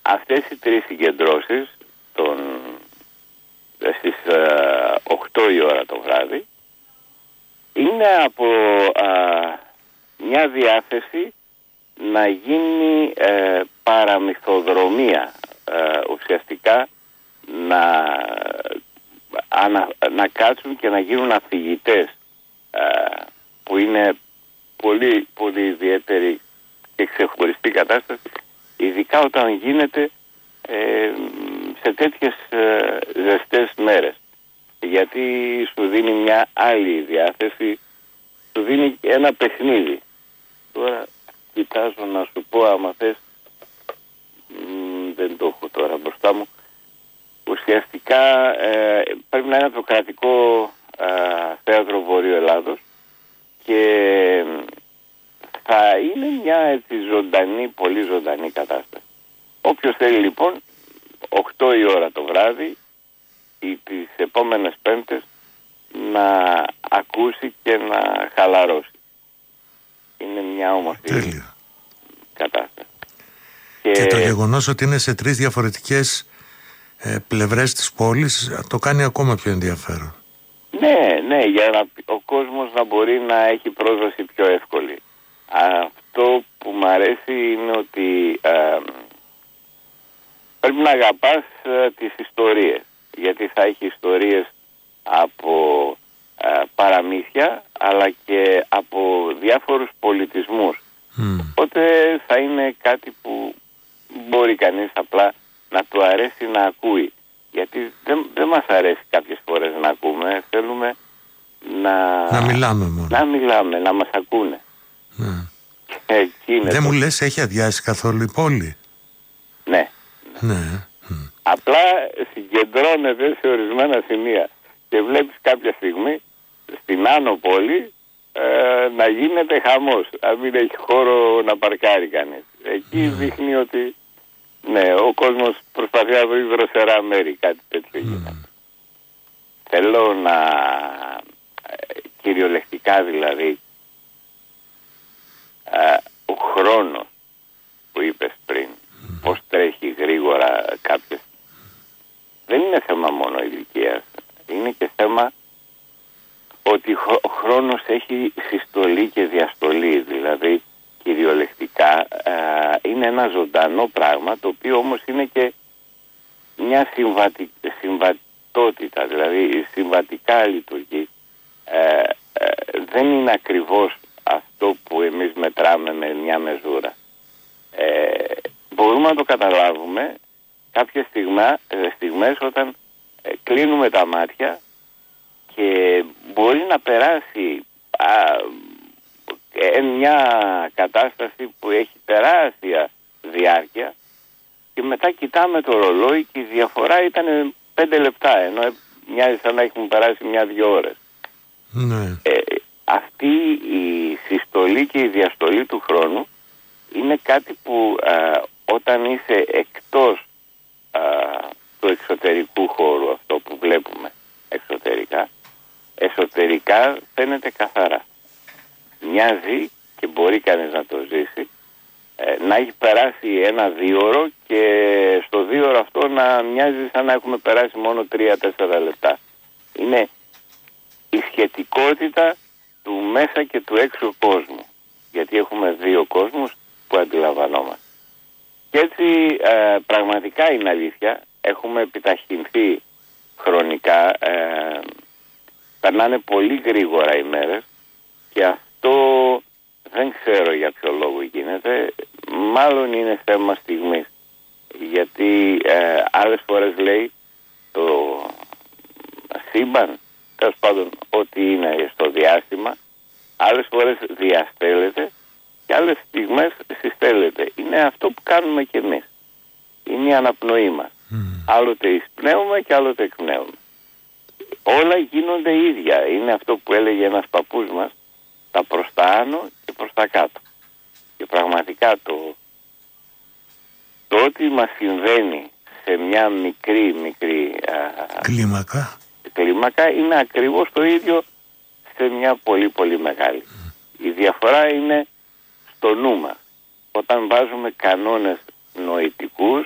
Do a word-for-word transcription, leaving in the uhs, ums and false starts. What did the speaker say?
αυτές οι τρεις συγκεντρώσεις τον, στις ε, οκτώ η ώρα το βράδυ είναι από ε, μια διάθεση να γίνει ε, παραμυθοδρομία, ε, ουσιαστικά να, ανα, να κάτσουν και να γίνουν αφηγητές, ε, που είναι πολύ, πολύ ιδιαίτερη και ξεχωριστή κατάσταση, ειδικά όταν γίνεται ε, σε τέτοιες ε, ζεστές μέρες, γιατί σου δίνει μια άλλη διάθεση, σου δίνει ένα παιχνίδι. Τώρα κοιτάζω να σου πω, άμα θες, μ, δεν το έχω τώρα μπροστά μου. Ουσιαστικά ε, πρέπει να είναι το κρατικό ε, θέατρο Βορείου Ελλάδος και θα είναι μια έτσι ζωντανή, πολύ ζωντανή κατάσταση. Όποιος θέλει λοιπόν οκτώ η ώρα το βράδυ ή τις επόμενες Πέμπτες να ακούσει και να χαλαρώσει. Είναι μια όμορφη Τέλεια. κατάσταση. Και... και το γεγονός ότι είναι σε τρεις διαφορετικές ε, πλευρές της πόλης το κάνει ακόμα πιο ενδιαφέρον. Ναι, ναι, για να, ο κόσμος να μπορεί να έχει πρόσβαση πιο εύκολη. Αυτό που μου αρέσει είναι ότι ε, πρέπει να αγαπάς ε, τις ιστορίες, γιατί θα έχει ιστορίες από ε, παραμύθια αλλά και από διάφορους πολιτισμούς. Mm. Οπότε θα είναι κάτι που μπορεί κανείς απλά να του αρέσει να ακούει, γιατί δεν, δεν μας αρέσει κάποιες φορές να ακούμε, θέλουμε να, να μιλάμε μόνο. Να μιλάμε, να μας ακούνε. Ναι. Δεν το... μου λες έχει αδειάσει καθόλου η πόλη? Ναι. Ναι. Απλά συγκεντρώνεται σε ορισμένα σημεία και βλέπεις κάποια στιγμή στην Άνω Πόλη ε, να γίνεται χαμός, να μην έχει χώρο να παρκάρει κανείς. Εκεί ναι. δείχνει ότι ναι, ο κόσμος προσπαθεί να βρει δροσερά μέρη, κάτι τέτοιο γίνεται. Mm. Θέλω να κυριολεκτικά δηλαδή ε, ο χρόνος που είπες πριν, mm. πώς τρέχει γρήγορα κάποιες, δεν είναι θέμα μόνο ηλικίας, είναι και θέμα ότι ο χρόνος έχει συστολή και διαστολή, δηλαδή κυριολεκτικά ε, είναι ένα ζωντανό πράγμα, το οποίο όμως είναι και μια συμβατι, συμβατότητα, δηλαδή συμβατικά λειτουργεί. Ε, ε, δεν είναι ακριβώς αυτό που εμείς μετράμε με μια μεζούρα. Ε, μπορούμε να το καταλάβουμε κάποιες στιγμά, στιγμές όταν ε, κλείνουμε τα μάτια και μπορεί να περάσει α, ε, μια κατάσταση που έχει τεράστια διάρκεια και μετά κοιτάμε το ρολόι και η διαφορά ήταν πέντε λεπτά, ενώ μοιάζει σαν να έχουμε περάσει μια-δυο ώρες. Ναι. Ε, αυτή η συστολή και η διαστολή του χρόνου είναι κάτι που α, όταν είσαι εκτός α, του εξωτερικού χώρου, αυτό που βλέπουμε εξωτερικά, εσωτερικά φαίνεται καθαρά. Μοιάζει, και μπορεί κανείς να το ζήσει, ε, να έχει περάσει ένα δίωρο και στο δίωρο αυτό να μοιάζει σαν να έχουμε περάσει μόνο τρία-τέσσερα λεπτά. Είναι η σχετικότητα του μέσα και του έξω κόσμου, γιατί έχουμε δύο κόσμους που αντιλαμβανόμαστε. Και έτσι ε, πραγματικά είναι αλήθεια, έχουμε επιταχυνθεί χρονικά, ε, περνάνε πολύ γρήγορα οι μέρες και αυτό δεν ξέρω για ποιο λόγο γίνεται, μάλλον είναι θέμα στιγμής, γιατί ε, άλλες φορές λέει το σύμπαν, τέλος πάντων ό,τι είναι στο διάστημα, άλλες φορές διαστέλλεται και άλλες στιγμές συστέλλεται. Είναι αυτό που κάνουμε κι εμείς. Είναι η αναπνοή μας. Mm. Άλλοτε εισπνέουμε και άλλοτε εκπνέουμε. Όλα γίνονται ίδια. Είναι αυτό που έλεγε ένας παππούς μας, τα προς τα άνω και προς τα κάτω. Και πραγματικά το, το ότι μας συμβαίνει σε μια μικρή μικρή α, κλίμακα κλίμακα είναι ακριβώς το ίδιο σε μια πολύ πολύ μεγάλη. Mm. Η διαφορά είναι στο νου μας. Όταν βάζουμε κανόνες νοητικούς